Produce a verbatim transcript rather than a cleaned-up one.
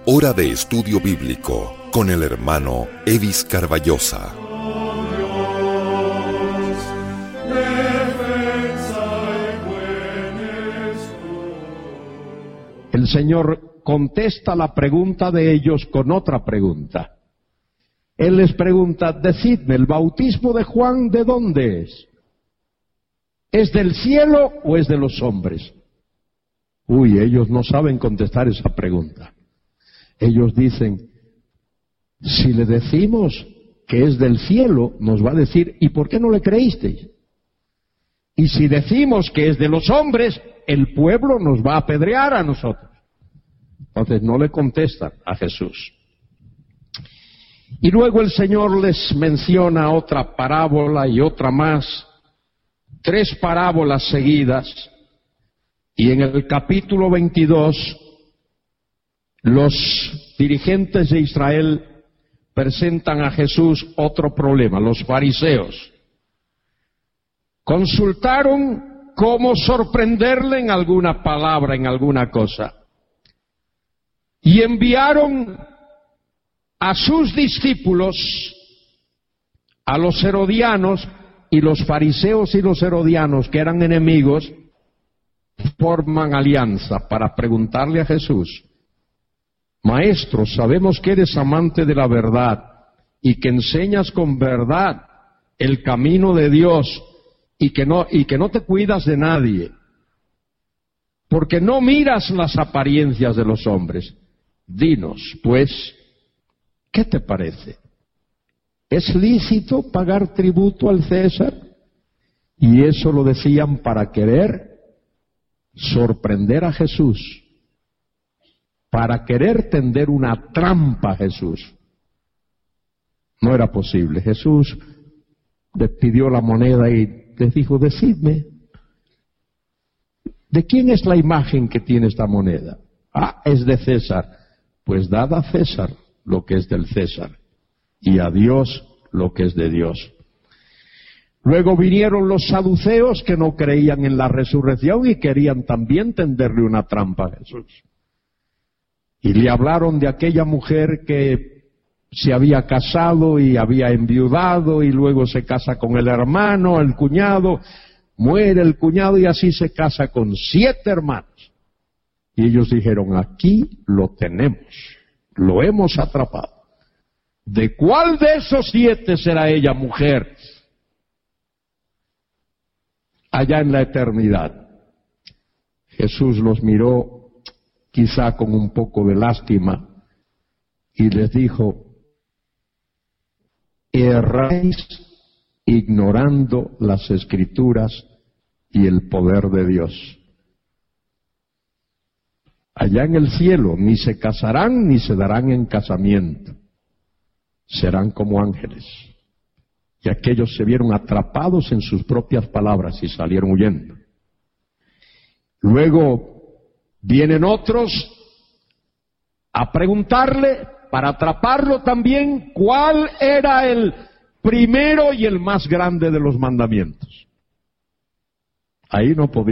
Hora de estudio bíblico con el hermano Evis Carballosa. El Señor contesta la pregunta de ellos con otra pregunta. Él les pregunta, decidme, ¿el bautismo de Juan de dónde es? ¿Es del cielo o es de los hombres? Uy, ellos no saben contestar esa pregunta. Ellos dicen, si le decimos que es del cielo, nos va a decir, ¿y por qué no le creísteis? Y si decimos que es de los hombres, el pueblo nos va a apedrear a nosotros. Entonces no le contestan a Jesús. Y luego el Señor les menciona otra parábola y otra más, tres parábolas seguidas, y en el capítulo veintidós, los dirigentes de Israel presentan a Jesús otro problema, los fariseos. Consultaron cómo sorprenderle en alguna palabra, en alguna cosa, y enviaron a sus discípulos, a los herodianos, y los fariseos y los herodianos, que eran enemigos, forman alianza para preguntarle a Jesús, Maestro, sabemos que eres amante de la verdad y que enseñas con verdad el camino de Dios y que no, y que no te cuidas de nadie, porque no miras las apariencias de los hombres. Dinos, pues, ¿qué te parece? ¿Es lícito pagar tributo al César? Y eso lo decían para querer sorprender a Jesús, para querer tender una trampa a Jesús. No era posible. Jesús les pidió la moneda y les dijo, decidme, ¿de quién es la imagen que tiene esta moneda? Ah, es de César. Pues dad a César lo que es del César y a Dios lo que es de Dios. Luego vinieron los saduceos que no creían en la resurrección y querían también tenderle una trampa a Jesús. Y le hablaron de aquella mujer que se había casado y había enviudado y luego se casa con el hermano, el cuñado, muere el cuñado y así se casa con siete hermanos. Y ellos dijeron, aquí lo tenemos, lo hemos atrapado. ¿De cuál de esos siete será ella mujer allá en la eternidad? Jesús los miró quizá con un poco de lástima y les dijo, erráis ignorando las Escrituras y el poder de Dios. Allá en el cielo ni se casarán ni se darán en casamiento, serán como ángeles. Y aquellos se vieron atrapados en sus propias palabras y salieron huyendo. Luego vienen otros a preguntarle, para atraparlo también, cuál era el primero y el más grande de los mandamientos. Ahí no podía